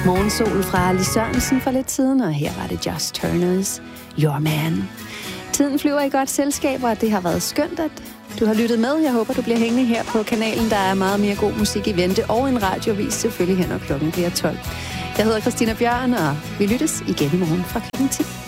Morgensol fra Lis Sørensen for lidt siden, og her var det Just Turners, Your Man. Tiden flyver i godt selskab, og det har været skønt, at du har lyttet med. Jeg håber, du bliver hængende her på kanalen. Der er meget mere god musik i vente, og en radiovis selvfølgelig her, når klokken bliver 12. Jeg hedder Christina Bjørn, og vi lyttes igen i morgen fra klokken 10.